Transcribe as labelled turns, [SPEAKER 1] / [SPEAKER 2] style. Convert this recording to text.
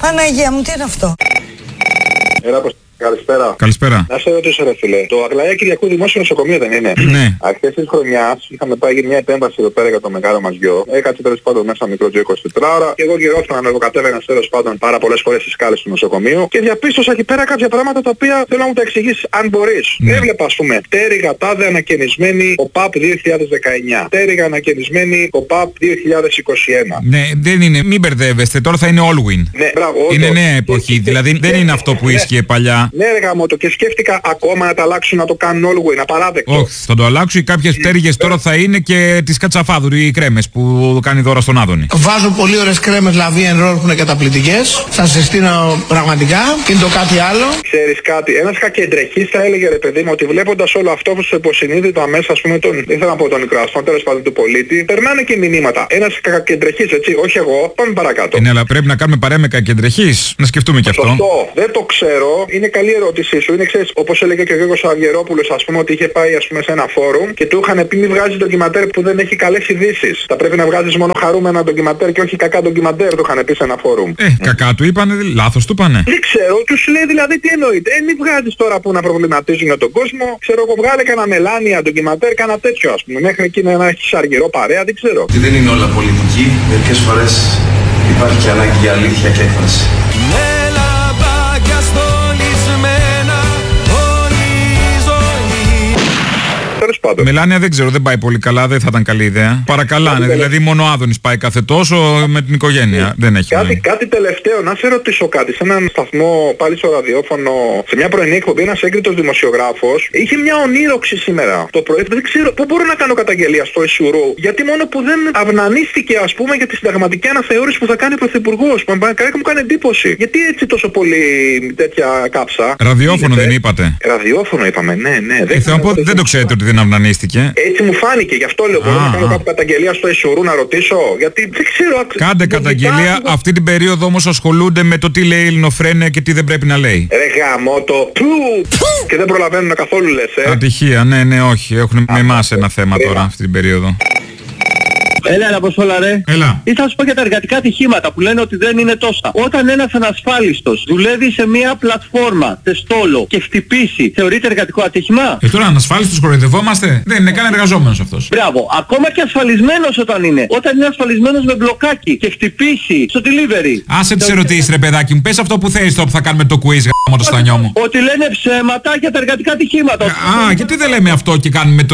[SPEAKER 1] Παναγία μου, τι είναι αυτό?
[SPEAKER 2] Καλησπέρα.
[SPEAKER 3] Καλησπέρα.
[SPEAKER 2] Να σε ρωτήσω ρε φίλε, το Αγλαία Κυριακού Δημόσιο Νοσοκομείο δεν είναι?
[SPEAKER 3] Ναι.
[SPEAKER 2] Αρχές της χρονιάς είχαμε πάει για μια επέμβαση εδώ πέρα για το μεγάλο μας γιο. Έκατσε τέλος πάντων μέσα μικρό τζο 24 ώρα και εγώ γυρόφθανα να κατέβαινα τέλος πάντων πάρα πολλές φορές στις σκάλες του νοσοκομείου και διαπίστωσα εκεί πέρα κάποια πράγματα τα οποία θέλω να μου τα εξηγήσεις αν μπορείς.
[SPEAKER 3] Ναι.
[SPEAKER 2] Έβλεπα ας πούμε τέριγα τάδε ανακαινισμένη ΟΠΑΠ 2019. Τέριγα ανακαινισμένη ΟΠΑΠ 2021.
[SPEAKER 3] Ναι, δεν είναι, μην μπερδεύεστε, τώρα θα είναι Allwin.
[SPEAKER 2] Ναι, μπράβο,
[SPEAKER 3] είναι νέα εποχή, δηλαδή δεν είναι αυτό που ίσχυε παλιά.
[SPEAKER 2] Ναι ρε γαμώτο, και σκέφτηκα ακόμα να τα αλλάξουν να το κάνουν Allwin, απαράδεκτο.
[SPEAKER 3] Όχι, θα το αλλάξουν. Κάποιες πτέρυγες τώρα θα είναι και τις Κατσαφάδου, οι κρέμες που κάνει δώρα στον Άδωνη.
[SPEAKER 4] Βάζω πολύ ωραίες κρέμες Lavie and Roll που είναι καταπληκτικές. Σας συστήνω πραγματικά. Είναι το κάτι άλλο.
[SPEAKER 2] Ξέρεις κάτι, ένας κακεντρεχής θα έλεγε ρε παιδί μου ότι βλέποντας όλο αυτό στο υποσυνείδητο αμέσως, ας πούμε, δεν ήθελα να πω τον οικροαστών, τέλος πάντων του πολίτη, περνάνε και μηνύματα. Ένας κακεντρεχής, έτσι, όχι εγώ, πάμε παρακάτω.
[SPEAKER 3] Ναι, αλλά πρέπει να κάνουμε παρέα με κακεντρεχής, να σκεφτούμε κι αυτό.
[SPEAKER 2] Σωστό, δεν το ξέρω, είναι καλή ερώτησή σου. Είναι, ξέρεις, όπως έλεγε και ο Γιώργος Αυγερόπουλος, ας πούμε, ότι είχε πάει ας πούμε σε ένα φόρουμ και του είχαν πει μη βγάζεις ντοκιματέρ που δεν έχει καλές ειδήσεις. Θα πρέπει να βγάζεις μόνο χαρούμενα ντοκιματέρ και όχι κακά ντοκιματέρ, του είχαν πει σε ένα φόρουμ.
[SPEAKER 3] Κακά του είπανε, λάθος του είπανε.
[SPEAKER 2] Δεν ξέρω, τους λέει δηλαδή τι εννοείται. Μη βγάζεις τώρα που να προβληματίζουν για τον κόσμο. Ξέρω εγώ, βγάλε κανένα μελάνια ντοκιματέρ, κανένα τέτοιο ας πούμε. Μέχρι εκεί να έχεις αργυρό παρέα, δεν ξέρω.
[SPEAKER 5] Δεν είναι όλα πολιτική, μερικές φορές υπάρχει και ανάγκη για αλήθεια και έκφραση.
[SPEAKER 3] Μελάνια δεν ξέρω, δεν πάει πολύ καλά, δεν θα ήταν καλή ιδέα. Παρακαλάνε, δηλαδή μόνο ο Άδωνης πάει κάθε τόσο με την οικογένεια. Δεν έχει
[SPEAKER 2] κάτι τελευταίο, να σε ρωτήσω κάτι. Σε έναν σταθμό, πάλι στο ραδιόφωνο, σε μια πρωινή εκπομπή, ένας έγκριτος δημοσιογράφος είχε μια ονείροξη σήμερα το πρωί. Δεν ξέρω πού μπορώ να κάνω καταγγελία στο Ισουρού. Γιατί μόνο που δεν αυνανίστηκε, ας πούμε, για τη συνταγματική αναθεώρηση που θα κάνει ο Πρωθυπουργός. Μου κάνει εντύπωση. Γιατί έτσι τόσο πολύ τέτοια κάψα.
[SPEAKER 3] Ραδιόφωνο δεν είπατε?
[SPEAKER 2] Ραδιόφωνο είπαμε, ναι.
[SPEAKER 3] Δεν το ξέρετε ότι δεν αυνανίστηκε.
[SPEAKER 2] Έτσι μου φάνηκε, γι' αυτό λέω. Μπορώ να κάνω κάποια καταγγελία στο Ισουρού να ρωτήσω? Γιατί δεν ξέρω.
[SPEAKER 3] Κάντε καταγγελία. Αυτή την περίοδο όμως ασχολούνται με το τι λέει η Ελληνοφρένεια και τι δεν πρέπει να λέει.
[SPEAKER 2] Ρε γαμώτο. Και δεν προλαβαίνουν καθόλου λες,
[SPEAKER 3] Ατυχία, ναι, όχι. Έχουν με εμάς ένα θέμα τώρα αυτή την περίοδο.
[SPEAKER 6] Έλα, Αποστόλα ρε.
[SPEAKER 3] Έλα.
[SPEAKER 6] Ή θα σου πω για τα εργατικά ατυχήματα που λένε ότι δεν είναι τόσα. Όταν ένας ανασφάλιστος δουλεύει σε μια πλατφόρμα, τεστόλο και χτυπήσει, θεωρείται εργατικό άτυχημα?
[SPEAKER 3] Τώρα ανασφάλιστος κοροϊδευόμαστε? Δεν είναι καν εργαζόμενος αυτός.
[SPEAKER 6] Μπράβο. Ακόμα και ασφαλισμένος όταν είναι. Όταν είναι ασφαλισμένος με μπλοκάκι και χτυπήσει στο delivery.
[SPEAKER 3] Άσε τις ερωτήσεις ρε παιδάκι μου. Πες αυτό που θέλεις τώρα που θα κάνουμε το quiz γάμο το στανιό μου.
[SPEAKER 6] Ότι λένε ψέματα για τα εργατικά ατυχήματα.
[SPEAKER 3] Γιατί δεν λέμε αυτό και κάνουμε